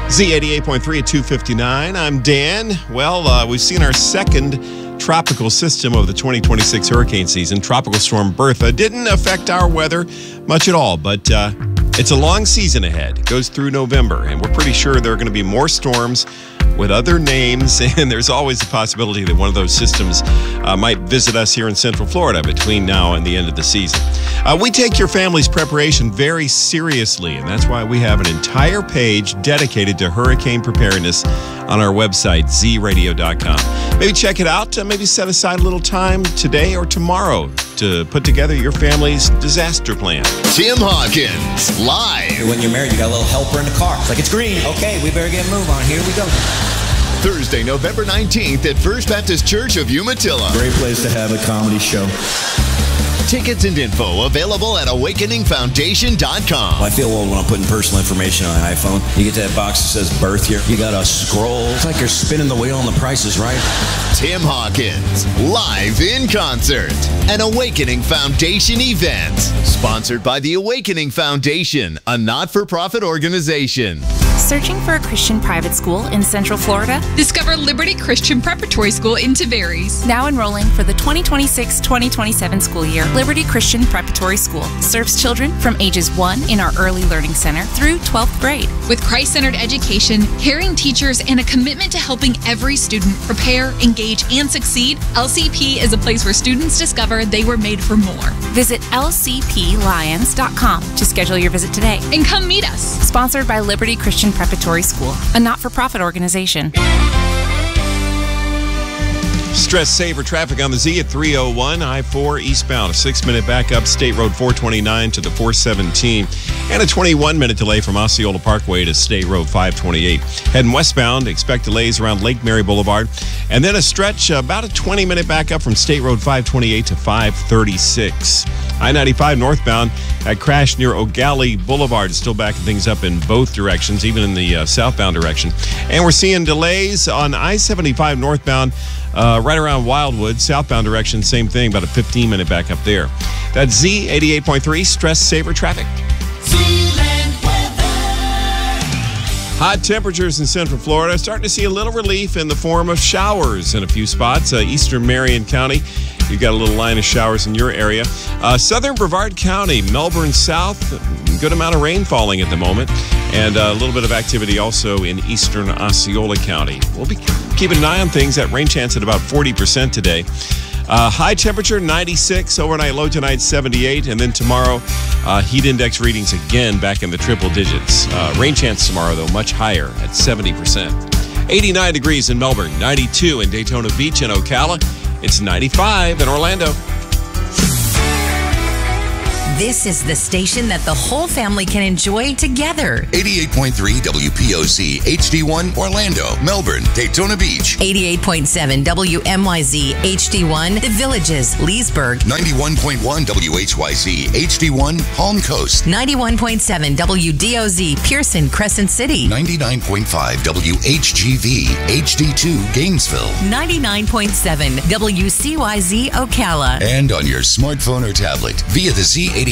Z88.3 at 2:59. I'm Dan. Well, we've seen our second tropical system of the 2026 hurricane season. Tropical Storm Bertha didn't affect our weather much at all, but it's a long season ahead. It goes through November, and we're pretty sure there are going to be more storms with other names, and there's always the possibility that one of those systems might visit us here in Central Florida between now and the end of the season. We take your family's preparation very seriously, and that's why we have an entire page dedicated to hurricane preparedness on our website, zradio.com. Maybe check it out. Maybe set aside a little time today or tomorrow to put together your family's disaster plan. Tim Hawkins, live. When you're married, you got a little helper in the car. It's like, it's green. Okay, we better get a move on. Here we go. Thursday, November 19th at First Baptist Church of Umatilla. Great place to have a comedy show. Tickets and info available at awakeningfoundation.com. I feel old when I'm putting personal information on an iPhone. You get to that box that says birth year. You got to scroll. It's like you're spinning the wheel on The Price is Right. Tim Hawkins, live in concert. An Awakening Foundation event. Sponsored by the Awakening Foundation, a not-for-profit organization. Searching for a Christian private school in Central Florida? Discover Liberty Christian Preparatory School in Tavares. Now enrolling for the 2026-2027 school year, Liberty Christian Preparatory School serves children from ages 1 in our Early Learning Center through 12th grade. With Christ-centered education, caring teachers, and a commitment to helping every student prepare, engage, and succeed, LCP is a place where students discover they were made for more. Visit lcplions.com to schedule your visit today. And come meet us. Sponsored by Liberty Christian Preparatory School, a not-for-profit organization. Stress saver traffic on the Z at 301 I-4 eastbound. A 6-minute backup, State Road 429 to the 417. And a 21-minute delay from Osceola Parkway to State Road 528. Heading westbound, expect delays around Lake Mary Boulevard. And then a stretch, about a 20-minute backup from State Road 528 to 536. I-95 northbound, that crash near O'Galley Boulevard is still backing things up in both directions, even in the southbound direction. And we're seeing delays on I-75 northbound, right around Wildwood, southbound direction, same thing, about a 15-minute backup there. That's Z88.3 Stress Saver Traffic. Hot temperatures in Central Florida, starting to see a little relief in the form of showers in a few spots. Eastern Marion County, you've got a little line of showers in your area. Southern Brevard County, Melbourne South, good amount of rain falling at the moment. And a little bit of activity also in eastern Osceola County. We'll be keeping an eye on things. That rain chance at about 40% today. High temperature, 96. Overnight low tonight, 78. And then tomorrow, heat index readings again back in the triple digits. Rain chance tomorrow, though, much higher at 70%. 89 degrees in Melbourne, 92 in Daytona Beach and Ocala. It's 95 in Orlando. This is the station that the whole family can enjoy together. 88.3 WPOC HD1 Orlando, Melbourne, Daytona Beach. 88.7 WMYZ HD1 The Villages, Leesburg. 91.1 WHYZ HD1 Palm Coast. 91.7 WDOZ Pearson, Crescent City. 99.5 WHGV HD2 Gainesville. 99.7 WCYZ Ocala. And on your smartphone or tablet via the Z88